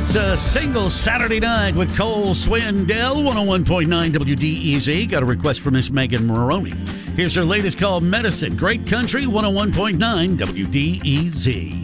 It's a single Saturday night with Cole Swindell, 101.9 WDEZ. Got a request from Miss Megan Maroney. Here's her latest called Medicine. Great Country, 101.9 WDEZ.